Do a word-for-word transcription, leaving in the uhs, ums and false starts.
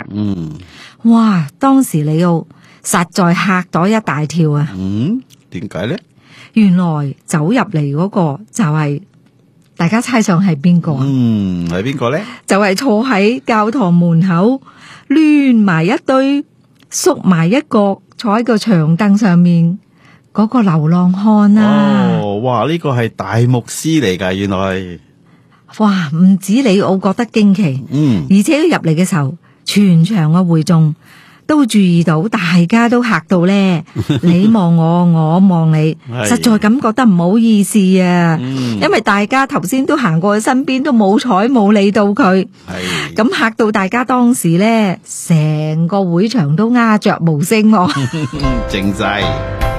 嗯， 哇！當時李奧實在嚇咗一大跳啊！ 嗯，點解咧？ 原來走入嚟嗰個就係、大家猜想係邊個啊？ 嗯，係邊個咧？ 就係坐喺教堂門口攣埋一堆，縮埋一角，坐喺個長凳上面嗰、個流浪漢啊！ 哦，哇！呢個係大牧師嚟㗎，原來。 哇！唔止李奧覺得驚奇， 嗯， 而且佢入嚟嘅時候，全場嘅會眾都注意到，大家都嚇到咧，你望我，我望你， 係實在感覺得唔好意思啊！ 嗯因為大家頭先都行過佢身邊，都冇睬冇理到佢， 係。 咁嚇到大家當時咧，成個會場都鴉雀無聲喎。 靜晒。